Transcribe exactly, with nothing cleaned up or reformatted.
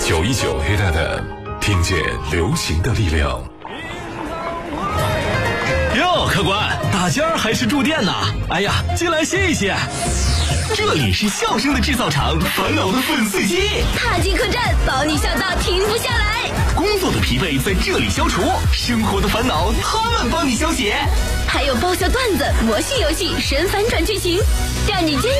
九一九 Hit F M， 听见流行的力量。 哟，客官，大件儿还是住店呢？哎呀，进来歇一歇。这里是笑声的制造厂，烦恼的粉碎机。 踏进客栈，保你笑到停不下来。 工作的疲惫在这里消除，生活的烦恼他们帮你消解。 还有爆笑段子、魔性游戏、神反转剧情，让你坚